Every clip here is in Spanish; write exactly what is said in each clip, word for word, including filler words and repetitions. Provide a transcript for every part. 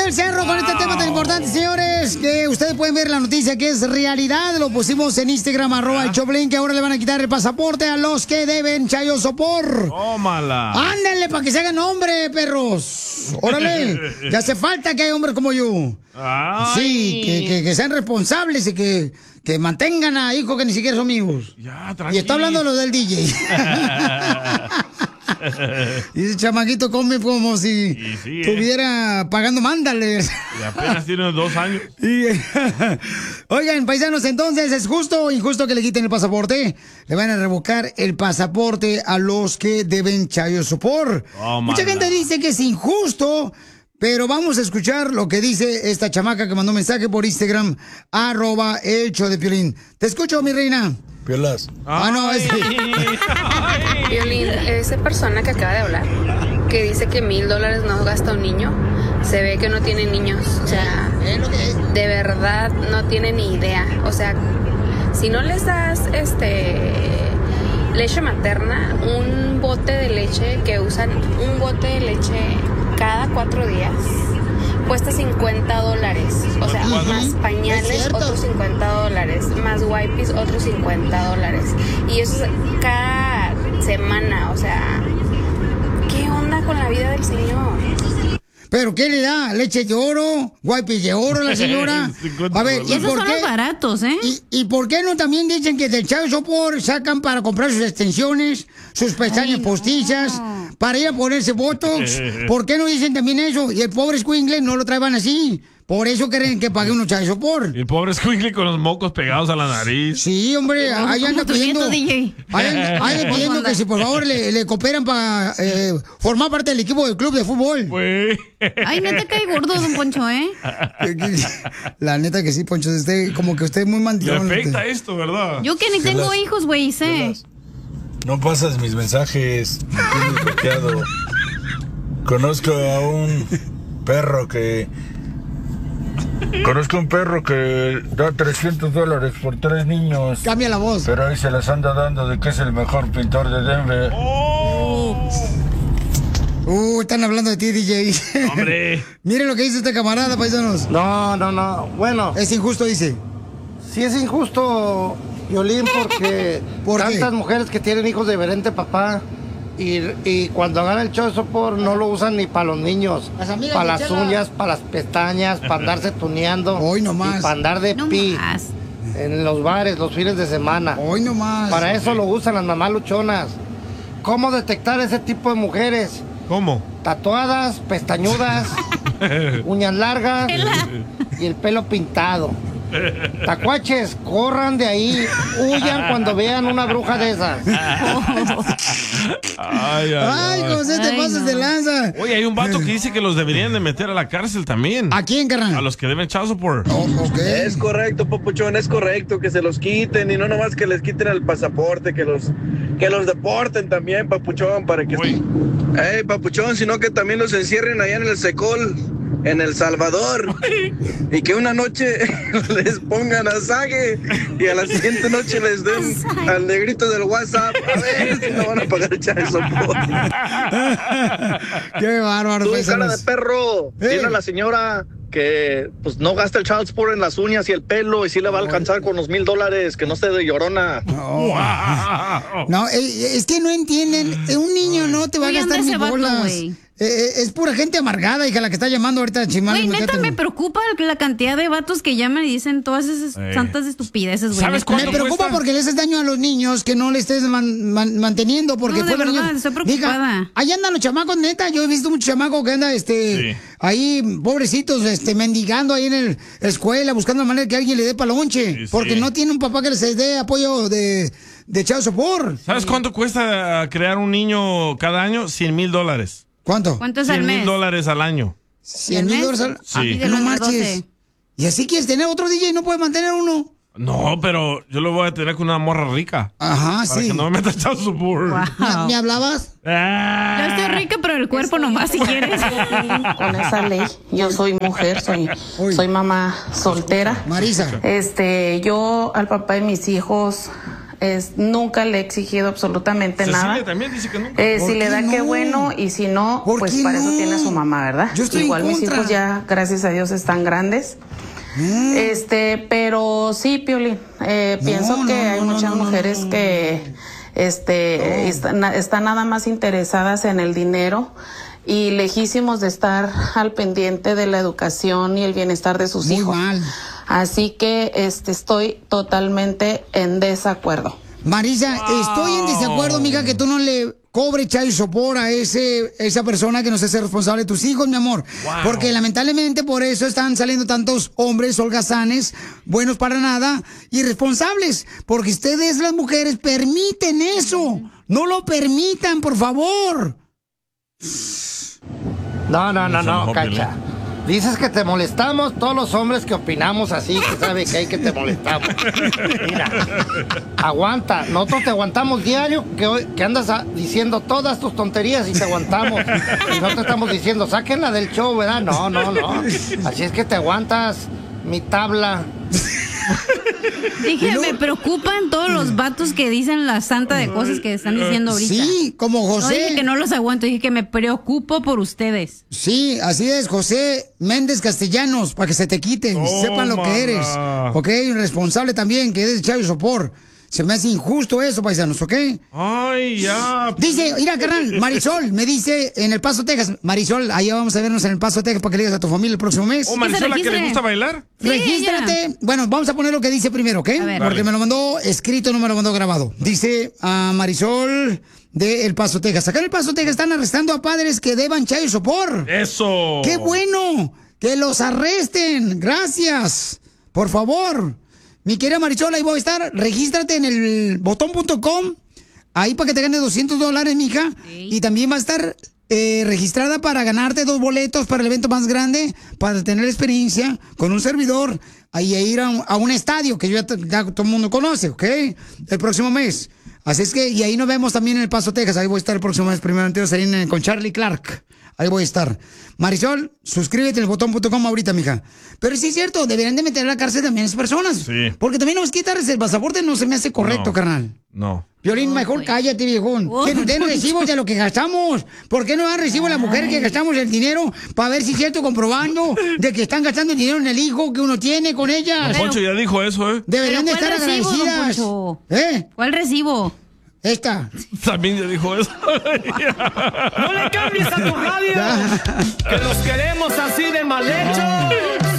del Cerro con este tema tan importante, señores, que ustedes pueden ver la noticia que es realidad. Lo pusimos en Instagram, arroba el Choplin, que ahora le van a quitar el pasaporte a los que deben Chayo Sopor. Tómala. Ándale, para que se hagan hombre, perros. Órale, ya hace falta que haya hombres como yo. Ay. Sí, que, que, que sean responsables y que, que mantengan a hijos que ni siquiera son hijos. Ya, y está hablando lo del D J. Y ese chamaquito come como si sí, estuviera eh. pagando mándales. Y apenas tiene dos años. Y, oigan, paisanos, entonces, ¿es justo o injusto que le quiten el pasaporte? Le van a revocar el pasaporte a los que deben Chayo Sopor. Oh, Mucha gente dice que es injusto, pero vamos a escuchar lo que dice esta chamaca que mandó un mensaje por Instagram, arroba el show de Piolín. Te escucho, mi reina. Piolas. Ah, no, es Piolín, esa persona que acaba de hablar, que dice que mil dólares no gasta un niño, se ve que no tiene niños. O sea, de verdad no tiene ni idea. O sea, si no les das este leche materna, un bote de leche que usan, un bote de leche cada cuatro días, cuesta cincuenta dólares. O sea, más pañales, otros cincuenta dólares. Más wipes, otros cincuenta dólares. Y eso es cada semana. O sea, ¿qué onda con la vida del señor? ¿Pero qué le da? ¿Leche de oro? ¿Wipes de oro la señora? A ver, ¿y esos por son qué? los baratos, ¿eh? ¿Y, ¿Y por qué no también dicen que del Chayo Sopor sacan para comprar sus extensiones, sus pestañas Ay, postizas, no. para ir a ponerse botox? ¿Por qué no dicen también eso? Y el pobre escuincle no lo traían así. Por eso creen que pague uno Chayo Sopor. El pobre escuincle con los mocos pegados a la nariz. Sí, hombre, Oh, ahí anda pidiendo. D J? Ahí anda, anda pidiendo que si por favor le, le cooperan para eh, formar parte del equipo del club de fútbol. Pues. Ay, neta cae gordo, don Poncho, ¿eh? La neta que sí, Poncho, usted, como que usted es muy mandilón. Le afecta esto, ¿verdad? Yo que ni tengo las, hijos, güey, sé. No pasas mis mensajes, me tienes bloqueado. Conozco a un perro que... Conozco un perro que da trescientos dólares por tres niños. Cambia la voz. Pero ahí se las anda dando de que es el mejor pintor de Denver. Oh. Uh, están hablando de ti, D J. Hombre. Miren lo que dice este camarada, paisanos. No, no, no. Bueno. Es injusto, dice. Sí es injusto, Piolín, porque ¿Por tantas qué? mujeres que tienen hijos de diferente papá y, y cuando hagan el Chayo Sopor no lo usan ni para los niños, para las Chela. uñas, para las pestañas, para andarse tuneando. Hoy nomás. Y para andar de No pi más. en los bares los fines de semana. Hoy nomás. Para eso lo usan las mamás luchonas. ¿Cómo detectar ese tipo de mujeres? ¿Cómo? Tatuadas, pestañudas, uñas largas y el pelo pintado. Tacuaches, corran de ahí, huyan cuando vean una bruja de esas. Ay, ay, Ay, José, te Ay, pasas no. de lanza. Oye, hay un vato que dice que los deberían de meter a la cárcel también. ¿A quién, carnal? A los que deben child support. Oh, okay. Es correcto, papuchón, es correcto que se los quiten y no nomás que les quiten el pasaporte, que los que los deporten también, papuchón, para que... Uy. Ey, papuchón, sino que también los encierren allá en el Secol, en El Salvador, y que una noche les pongan asague y a la siguiente noche les den al negrito del WhatsApp, a ver si no van a pagar el child support. Qué bárbaro, Tú, paisanos. cara de perro, Ey. dile a la señora que pues no gasta el child support en las uñas y el pelo y sí le va a alcanzar con los mil dólares, que no esté de llorona. No, no eh, es que no entienden. Eh, Un niño no te va a Oye, gastar anda ni ese vato, bolas. güey. Eh, eh, es pura gente amargada, hija, la que está llamando ahorita. Güey, neta me preocupa la cantidad de vatos que llaman y dicen todas esas Eh. santas estupideces, güey. ¿Sabes Neta. cuánto Me preocupa cuesta? porque le haces daño a los niños que no le estés man- man- manteniendo. Porque No, de fue verdad, niños. estoy preocupada. Diga, ahí andan los chamacos, neta. Yo he visto muchos chamacos que andan este, Sí. ahí, pobrecitos, este, mendigando ahí en el escuela, buscando la manera que alguien le dé palonche. Sí, porque sí. no tiene un papá que les dé apoyo de, de child support. ¿Sabes cuánto cuesta crear un niño cada año? cien mil dólares. ¿Cuánto? ¿Cuánto es al cien mil mes? dólares al año. ¿Cien mil dólares al Sí. Y de No los marches. doce. Y así quieres tener otro D J y no puedes mantener uno. No, pero yo lo voy a tener con una morra rica. Ajá, Para sí. que no me meta child support. ¿Me, Wow. me hablabas? Ah. Yo estoy rica, pero el cuerpo nomás, si quieres. Con esa ley, yo soy mujer, soy, Uy. soy mamá soltera. Marisa. Este, yo al papá de mis hijos Es, nunca le he exigido absolutamente Cecilia nada. también dice que nunca. Eh, ¿Por si le qué da, no? qué bueno, y si no, ¿Por pues qué para eso no? tiene a su mamá, ¿verdad? Yo estoy en Igual mis contra. hijos ya, gracias a Dios, están grandes. Mm. Este, pero sí, Piolín, eh, No, pienso no, que no, hay no, muchas no, no, mujeres no. que este, están, están nada más interesadas en el dinero y lejísimos de estar al pendiente de la educación y el bienestar de sus Muy hijos. mal. Así que este, estoy totalmente en desacuerdo. Marisa, Wow. estoy en desacuerdo, mija, que tú no le cobres child support a ese, esa persona que no se hace responsable de tus hijos, mi amor. Wow. Porque lamentablemente por eso están saliendo tantos hombres holgazanes, buenos para nada, irresponsables. Porque ustedes, las mujeres, permiten eso. No lo permitan, por favor. No, no, no, Se no, enojó, Cacha. Dices que te molestamos todos los hombres que opinamos así, que sabe que hay que te molestamos. Mira, aguanta, nosotros te aguantamos diario, que, hoy, que andas a- diciendo todas tus tonterías y te aguantamos. Y no te estamos diciendo, sáquenla del show, ¿verdad? No, no, no. Así es que te aguantas, mi tabla. Dije, me preocupan todos los vatos que dicen la santa de cosas que están diciendo ahorita. Sí, como No José. dije que no los aguanto, dije que me preocupo por ustedes. Sí, así es, José Méndez Castellanos, para que se te quiten, Tómala. sepan lo que eres. Ok, responsable también, que eres Chayo Sopor. Se me hace injusto eso, paisanos, ¿ok? Ay, ya. Dice, mira, carnal, Marisol, me dice en El Paso, Texas. Marisol, allá vamos a vernos en El Paso, Texas, para que le digas a tu familia el próximo mes. Oh, Marisol, ¿la que le registre. gusta bailar? Sí, Regístrate. ella. Bueno, vamos a poner lo que dice primero, ¿ok? A ver. Porque Dale. me lo mandó escrito, no me lo mandó grabado. Dice a Marisol de El Paso, Texas. Acá en El Paso, Texas están arrestando a padres que deban chayo sopor. Eso. ¡Qué bueno! ¡Que los arresten! ¡Gracias! Por favor. Mi querida Marisol, ahí voy a estar. Regístrate en el botón punto com. Ahí para que te ganes doscientos dólares, mija. Sí. Y también va a estar eh, registrada para ganarte dos boletos para el evento más grande, para tener experiencia con un servidor. Ahí a ir a un, a un estadio que ya, ya todo el mundo conoce, ¿ok? El próximo mes. Así es que, y ahí nos vemos también en El Paso, Texas. Ahí voy a estar el próximo mes, primero antes de salir con Charlie Clark. Ahí voy a estar. Marisol, suscríbete en el botón punto com ahorita, mija. Pero sí es cierto, deberían de meter a la cárcel también a esas personas. Sí. Porque también nos quitarles el pasaporte no se me hace correcto, No. carnal. No. Violín, mejor pues. cállate, viejón. Oh. Que nos den recibos de lo que gastamos. ¿Por qué no dan recibos las mujeres que gastamos el dinero para ver si es cierto, comprobando de que están gastando el dinero en el hijo que uno tiene con ellas? Don Poncho ya dijo eso, ¿eh? Deberían de ¿Pero estar cuál recibo, don agradecidas. Poncho? ¿Eh? ¿Cuál recibo? Esta. También ya dijo eso. ¡No le cambies a tu radio! ¡Que los queremos así de mal hechos!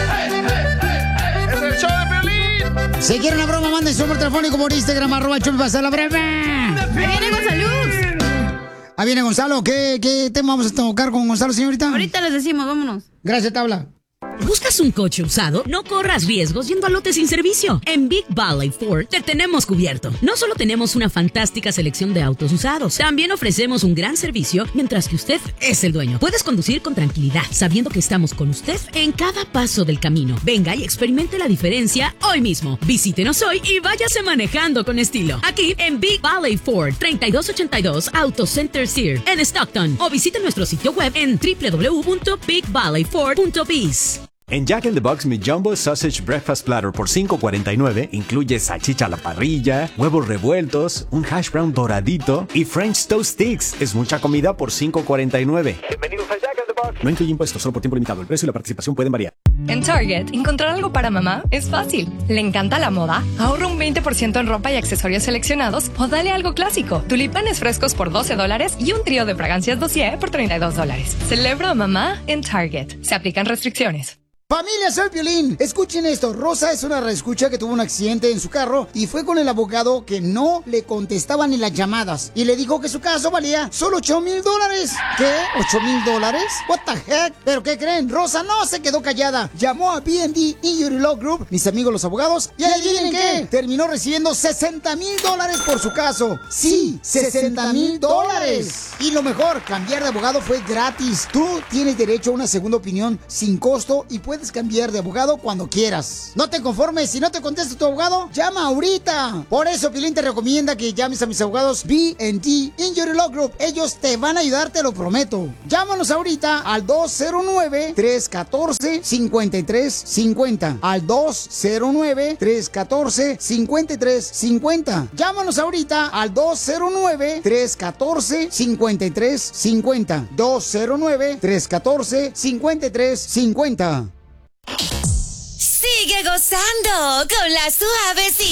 ¡Es el show de Piolín! Si quieren una broma, manden su número telefónico por Instagram, arroba Chuy, pasa la breve. Ahí viene con salud. Ahí viene Gonzalo. ¿Qué, ¿Qué tema vamos a tocar con Gonzalo, señorita? Ahorita les decimos, vámonos. Gracias, tabla. ¿Buscas un coche usado? No corras riesgos yendo a lote sin servicio. En Big Valley Ford te tenemos cubierto. No solo tenemos una fantástica selección de autos usados, también ofrecemos un gran servicio mientras que usted es el dueño. Puedes conducir con tranquilidad, sabiendo que estamos con usted en cada paso del camino. Venga y experimente la diferencia hoy mismo. Visítenos hoy y váyase manejando con estilo. Aquí en Big Valley Ford, treinta y dos ochenta y dos Auto Center Sear en Stockton. O visite nuestro sitio web en w w w punto big valley ford punto biz. En Jack in the Box, mi Jumbo Sausage Breakfast Platter por cinco cuarenta y nueve incluye salchicha a la parrilla, huevos revueltos, un hash brown doradito y French Toast Sticks. Es mucha comida por cinco cuarenta y nueve. Bienvenidos a Jack in the Box. No incluye impuestos, solo por tiempo limitado. El precio y la participación pueden variar. En Target, encontrar algo para mamá es fácil. ¿Le encanta la moda? Ahorra un veinte por ciento en ropa y accesorios seleccionados o dale algo clásico. Tulipanes frescos por doce dólares y un trío de fragancias dossier por treinta y dos dólares. Celebra a mamá en Target. Se aplican restricciones. Familia, soy Piolín. Escuchen esto. Rosa es una reescucha que tuvo un accidente en su carro y fue con el abogado que no le contestaban ni las llamadas. Y le dijo que su caso valía solo ocho mil dólares. ¿Qué? ¿ocho mil dólares? What the heck? ¿Pero qué creen? Rosa no se quedó callada. Llamó a B and D Injury Law Group, mis amigos los abogados, y adivinen qué. Terminó recibiendo sesenta mil dólares por su caso. Sí, sesenta mil dólares. Y lo mejor, cambiar de abogado fue gratis. Tú tienes derecho a una segunda opinión sin costo y puedes puedes cambiar de abogado cuando quieras. No te conformes, si no te contesta tu abogado, llama ahorita. Por eso Piolín te recomienda que llames a mis abogados B and T Injury Law Group. Ellos te van a ayudar, te lo prometo. Llámanos ahorita al dos cero nueve, tres uno cuatro, cinco tres cinco cero. Al dos cero nueve, tres uno cuatro, cinco tres cinco cero. Llámanos ahorita al dos cero nueve, tres uno cuatro, cinco tres cinco cero. dos cero nueve, tres uno cuatro, cinco tres cinco cero. Sigue gozando con la suavecita.